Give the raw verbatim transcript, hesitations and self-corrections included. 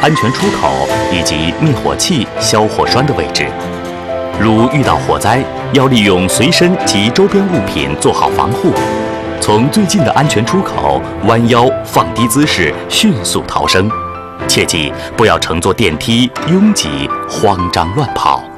安全出口以及灭火器、消火栓的位置。如遇到火灾，要利用随身及周边物品做好防护，从最近的安全出口弯腰放低姿势，迅速逃生。切记不要乘坐电梯拥挤、慌张乱跑。